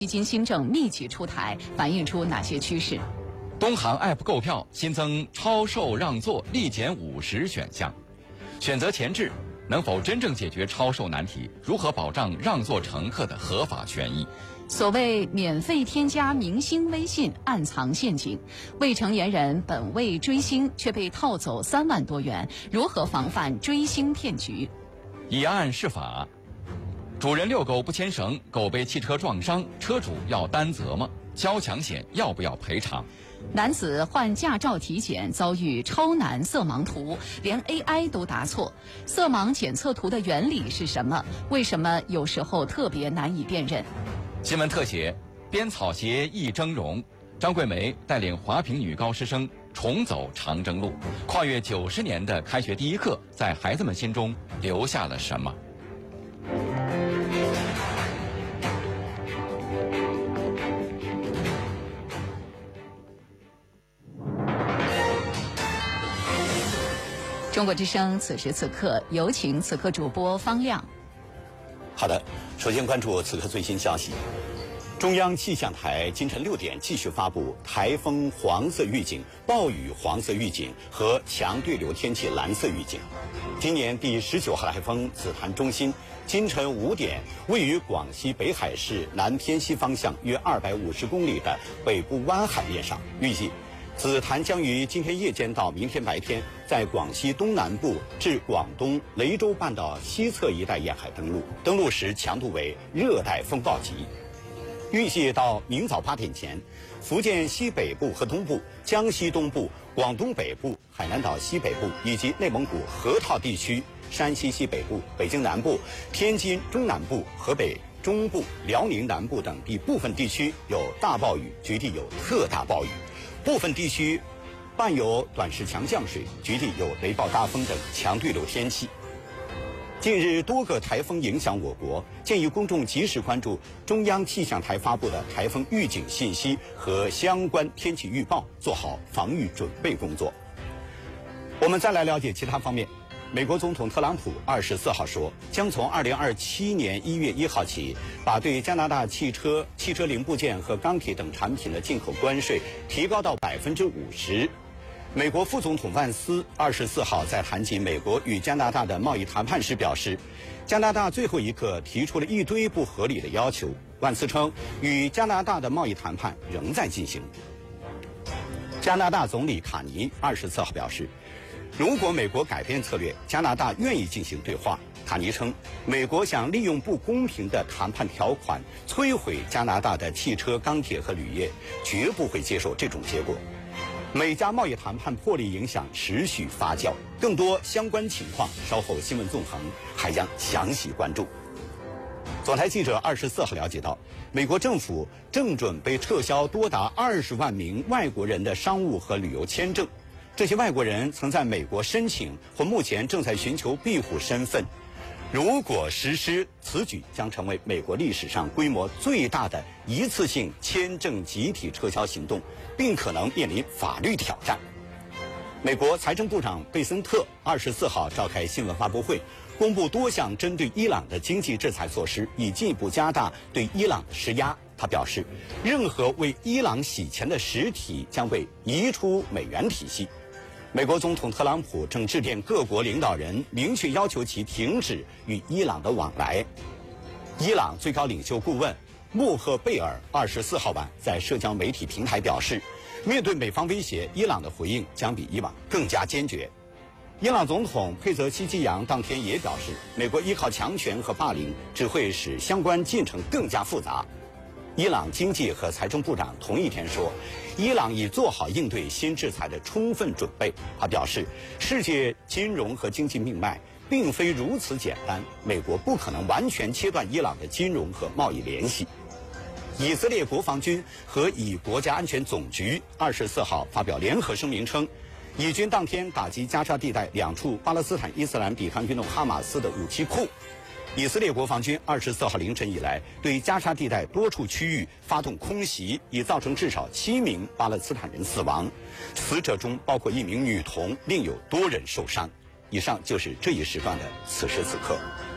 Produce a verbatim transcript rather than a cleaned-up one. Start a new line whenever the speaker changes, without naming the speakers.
基金新政密集出台，反映出哪些趋势？
东航 App 购票新增超售让座立减五十选项，选择前置能否真正解决超售难题？如何保障让座乘客的合法权益？
所谓免费添加明星微信，暗藏陷阱。未成年人本为追星，却被套走三万多元，如何防范追星骗局？
以案释法。主人遛狗不牵绳，狗被汽车撞伤，车主要担责吗？交强险要不要赔偿？
男子换驾照体检遭遇超难色盲图，连 A I 都答错。色盲检测图的原理是什么？为什么有时候特别难以辨认？
新闻特写：编草鞋亦峥嵘，张桂梅带领华坪女高师生重走长征路，跨越九十年的开学第一课，在孩子们心中留下了什么？
中国之声此时此刻，有请此刻主播方亮。
好的，首先关注此刻最新消息。中央气象台今晨六点继续发布台风黄色预警、暴雨黄色预警和强对流天气蓝色预警。今年第十九号台风紫檀中心今晨五点位于广西北海市南偏西方向约二百五十公里的北部湾海面上，预计紫檀将于今天夜间到明天白天，在广西东南部至广东雷州半岛西侧一带沿海登陆，登陆时强度为热带风暴级。预计到明早八点前，福建西北部和东部、江西东部、广东北部、海南岛西北部以及内蒙古河套地区、山西西北部、北京南部、天津中南部、河北中部、辽宁南部等地部分地区有大暴雨，局地有特大暴雨。部分地区伴有短时强降水，局地有雷暴大风等强对流天气。近日多个台风影响我国，建议公众及时关注中央气象台发布的台风预警信息和相关天气预报，做好防御准备工作。我们再来了解其他方面。美国总统特朗普二十四号说，将从二零二七年一月一号起，把对加拿大汽车、汽车零部件和钢铁等产品的进口关税提高到百分之五十。美国副总统万斯二十四号在谈及美国与加拿大的贸易谈判时表示，加拿大最后一刻提出了一堆不合理的要求。万斯称，与加拿大的贸易谈判仍在进行。加拿大总理卡尼二十四号表示，如果美国改变策略，加拿大愿意进行对话。卡尼称，美国想利用不公平的谈判条款摧毁加拿大的汽车、钢铁和铝业，绝不会接受这种结果。美加贸易谈判破裂影响持续发酵，更多相关情况稍后新闻纵横还将详细关注。总台记者二十四号了解到，美国政府正准备撤销多达二十万名外国人的商务和旅游签证。这些外国人曾在美国申请或目前正在寻求庇护身份。如果实施，此举将成为美国历史上规模最大的一次性签证集体撤销行动，并可能面临法律挑战。美国财政部长贝森特二十四号召开新闻发布会，公布多项针对伊朗的经济制裁措施，以进一步加大对伊朗的施压。他表示，任何为伊朗洗钱的实体将被移出美元体系。美国总统特朗普正致电各国领导人，明确要求其停止与伊朗的往来。伊朗最高领袖顾问穆赫贝尔二十四号晚在社交媒体平台表示，面对美方威胁，伊朗的回应将比以往更加坚决。伊朗总统佩泽希基扬当天也表示，美国依靠强权和霸凌只会使相关进程更加复杂。伊朗经济和财政部长同一天说，伊朗已做好应对新制裁的充分准备。他表示，世界金融和经济命脉并非如此简单，美国不可能完全切断伊朗的金融和贸易联系。以色列国防军和以国家安全总局二十四号发表联合声明称，以军当天打击加沙地带两处巴勒斯坦伊斯兰抵抗运动哈马斯的武器库。以色列国防军二十四号凌晨以来对加沙地带多处区域发动空袭，已造成至少七名巴勒斯坦人死亡，死者中包括一名女童，另有多人受伤。以上就是这一时段的此时此刻。